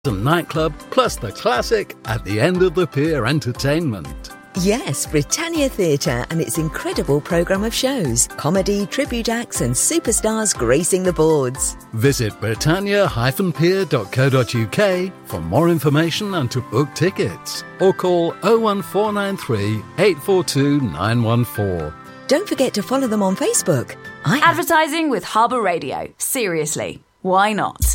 nightclub, plus the classic At the End of the Pier entertainment. Yes, Britannia Theatre and its incredible programme of shows, comedy, tribute acts and superstars gracing the boards. Visit britannia-pier.co.uk for more information and to book tickets, or call 01493 842 914. Don't forget to follow them on Facebook. Advertising with Harbour Radio. Seriously, why not?